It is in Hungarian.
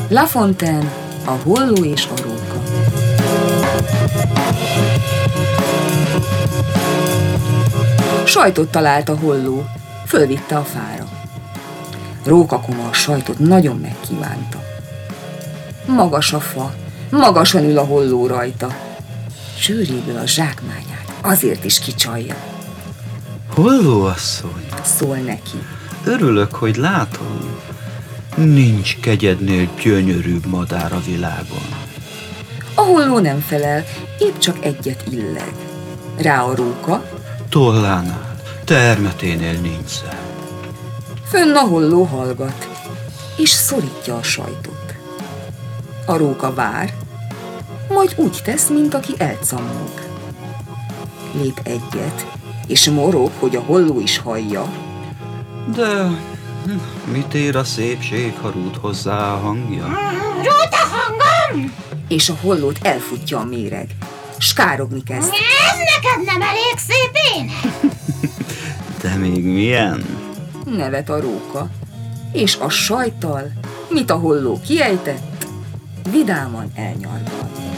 La Fontaine, a holló és a róka. Sajtot talált a holló, fölvitte a fára. Rókakoma a sajtot nagyon megkívánta. Magas a fa, magasan ül a holló rajta. Zsűréből a zsákmányát azért is kicsalja. Hollóasszony, Szól neki. örülök, hogy látom. Nincs kegyednél gyönyörűbb madár a világon. A holló nem felel, épp csak egyet illeg. Rá a róka, Tollánál, termeténél nincs szem. fönn a holló hallgat, és szorítja a sajtot. A róka vár, majd úgy tesz, mint aki elcammog. Lép egyet, és morog, hogy a holló is hallja. De mit ér a szépség, ha rút hozzá a hangja? Rút a hangom! És a hollót elfutja a méreg. Skárogni kezd. Ez neked nem elég szép ének? De még milyen? Nevet a róka, és a sajttal, mit a holló kiejtett, vidáman elnyargal.